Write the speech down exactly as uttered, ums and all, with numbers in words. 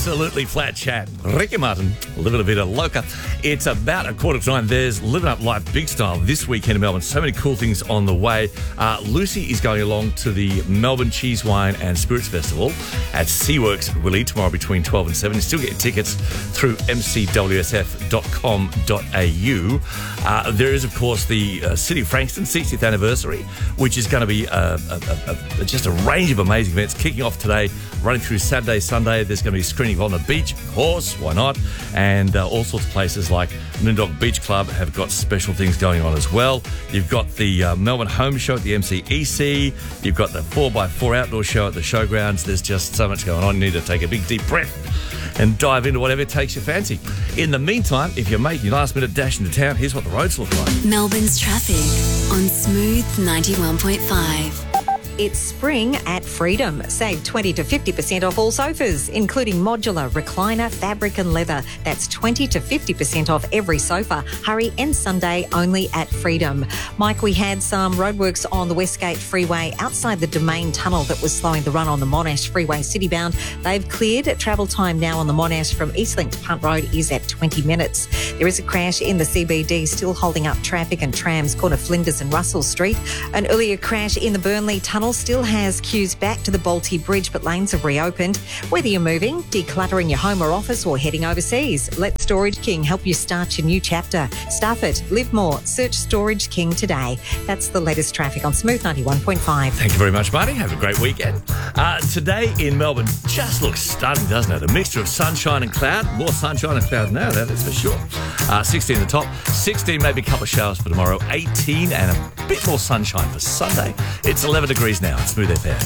Absolutely flat chat. Ricky Martin, Living a Vida Loca. It's about a quarter to nine. There's Living Up Life Big Style this weekend in Melbourne. So many cool things on the way. Uh, Lucy is going along to the Melbourne Cheese, Wine and Spirits Festival at Seaworks Willie tomorrow between twelve and seven. You still get tickets through m c w s f dot com dot a u. Uh, there is, of course, the uh, City of Frankston sixtieth anniversary, which is going to be uh, a, a, a, just a range of amazing events kicking off today, running through Saturday, Sunday. There's going to be screening on the beach, of course, why not? And uh, all sorts of places like Moondog Beach Club have got special things going on as well. You've got the uh, Melbourne Home Show at the M C E C. You've got the four by four outdoor show at the Showgrounds. There's just so much going on. You need to take a big deep breath and dive into whatever takes your fancy. In the meantime, if you're making your last minute dash into town, here's what the roads look like. Melbourne's traffic on Smooth ninety-one point five. It's spring at Freedom. Save twenty to fifty percent off all sofas, including modular, recliner, fabric and leather. That's twenty to fifty percent off every sofa. Hurry and Sunday only at Freedom. Mike, we had some roadworks on the Westgate Freeway outside the Domain Tunnel that was slowing the run on the Monash Freeway citybound. They've cleared. Travel time now on the Monash from Eastlink to Punt Road is at twenty minutes. There is a crash in the C B D, still holding up traffic and trams, corner Flinders and Russell Street. An earlier crash in the Burnley Tunnel still has queues back to the Balti Bridge, but lanes have reopened. Whether you're moving, decluttering your home or office, or heading overseas, let Storage King help you start your new chapter. Stuff it, live more. Search Storage King today. That's the latest traffic on Smooth ninety-one point five. Thank you very much, Marty. Have a great weekend. Uh, today in Melbourne just looks stunning, doesn't it? A mixture of sunshine and cloud. More sunshine and cloud now, that is for sure. Uh, sixteen the top. sixteen, maybe a couple of showers for tomorrow. eighteen and a bit more sunshine for Sunday. It's eleven degrees now. It's Smooth F M.